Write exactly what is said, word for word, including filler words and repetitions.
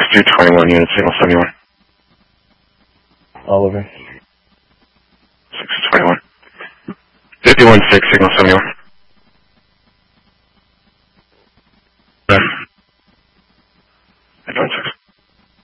three twenty-one, unit signal seventy-one. Oliver. six twenty-one. fifty-one six, signal seventy-one.